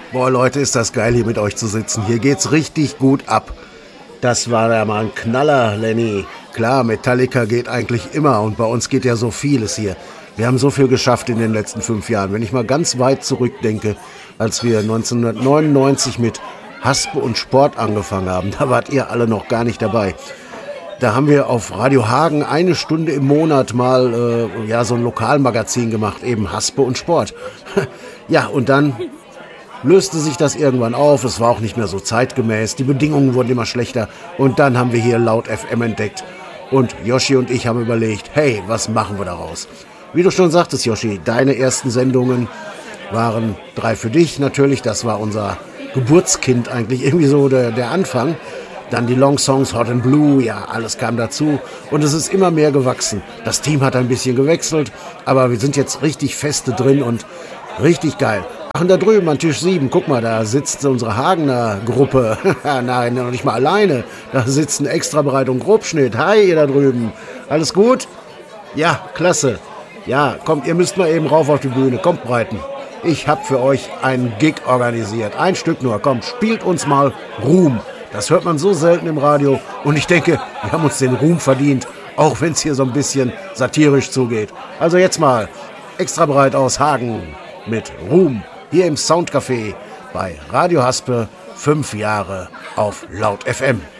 Boah, Leute, ist das geil, hier mit euch zu sitzen. Hier geht's richtig gut ab. Das war ja mal ein Knaller, Lenny. Klar, Metallica geht eigentlich immer und bei uns geht ja so vieles hier. Wir haben so viel geschafft in den letzten 5 Jahren. Wenn ich mal ganz weit zurückdenke, als wir 1999 mit Haspe und Sport angefangen haben, da wart ihr alle noch gar nicht dabei. Da haben wir auf Radio Hagen 1 Stunde im Monat mal so ein Lokalmagazin gemacht, eben Haspe und Sport. Ja, und dann löste sich das irgendwann auf, es war auch nicht mehr so zeitgemäß, die Bedingungen wurden immer schlechter und dann haben wir hier Laut FM entdeckt und Yoshi und ich haben überlegt, hey, was machen wir daraus? Wie du schon sagtest, Yoshi, deine ersten Sendungen waren 3 für dich natürlich, das war unser Geburtskind eigentlich, irgendwie so der Anfang. Dann die Long Songs, Hot and Blue, ja, alles kam dazu und es ist immer mehr gewachsen. Das Team hat ein bisschen gewechselt, aber wir sind jetzt richtig feste drin und richtig geil. Ach, und da drüben an Tisch 7, guck mal, da sitzt unsere Hagener Gruppe. Nein, noch nicht mal alleine. Da sitzen Extrabreit und Grobschnitt. Hi, ihr da drüben. Alles gut? Ja, klasse. Ja, kommt, ihr müsst mal eben rauf auf die Bühne. Kommt, Breiten. Ich hab für euch einen Gig organisiert. Ein Stück nur. Kommt, spielt uns mal Ruhm. Das hört man so selten im Radio. Und ich denke, wir haben uns den Ruhm verdient. Auch wenn es hier so ein bisschen satirisch zugeht. Also jetzt mal Extrabreit aus Hagen mit Ruhm. Hier im Soundcafé bei Radio Haspe, 5 Jahre auf Laut FM.